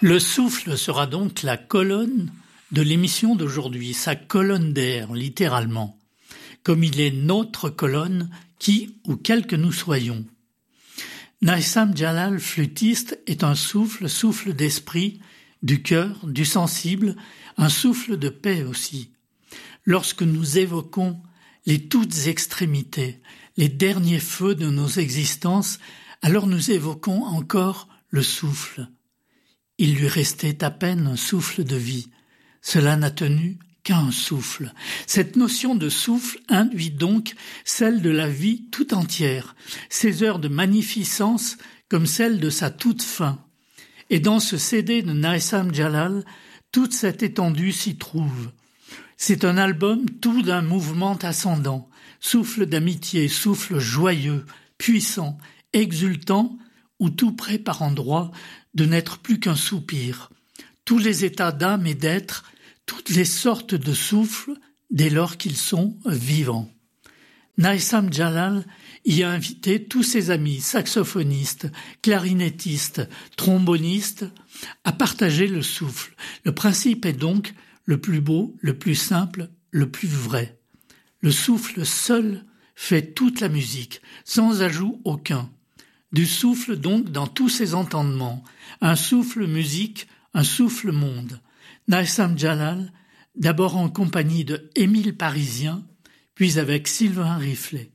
Le souffle sera donc la colonne de l'émission d'aujourd'hui, sa colonne d'air, littéralement, comme il est notre colonne, qui ou quel que nous soyons. Naïsam Jalal, flûtiste, est un souffle d'esprit, du cœur, du sensible, un souffle de paix aussi. Lorsque nous évoquons les toutes extrémités, les derniers feux de nos existences, alors nous évoquons encore le souffle. Il lui restait à peine un souffle de vie. Cela n'a tenu qu'un souffle. Cette notion de souffle induit donc celle de la vie tout entière, ses heures de magnificence comme celle de sa toute fin. Et dans ce CD de Naïsam Jalal, toute cette étendue s'y trouve. C'est un album tout d'un mouvement ascendant, souffle d'amitié, souffle joyeux, puissant, exultant, ou tout près par endroits de n'être plus qu'un soupir. Tous les états d'âme et d'être, toutes les sortes de souffles, dès lors qu'ils sont vivants. Naïsam Jalal y a invité tous ses amis saxophonistes, clarinettistes, trombonistes à partager le souffle. Le principe est donc le plus beau, le plus simple, le plus vrai. Le souffle seul fait toute la musique, sans ajout aucun. Du souffle donc dans tous ses entendements, un souffle musique, un souffle monde. Naïsam Jalal, d'abord en compagnie de Émile Parisien, puis avec Sylvain Riflet.